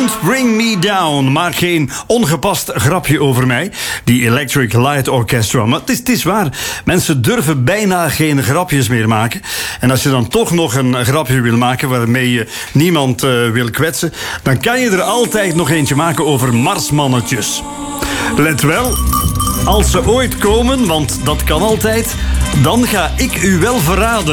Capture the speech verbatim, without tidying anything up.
Don't Bring Me Down. Maak geen ongepast grapje over mij. Die Electric Light Orchestra. Maar het is, het is waar. Mensen durven bijna geen grapjes meer maken. En als je dan toch nog een grapje wil maken waarmee je niemand uh, wil kwetsen, dan kan je er altijd nog eentje maken over marsmannetjes. Let wel, als ze ooit komen, want dat kan altijd, dan ga ik u wel verraden.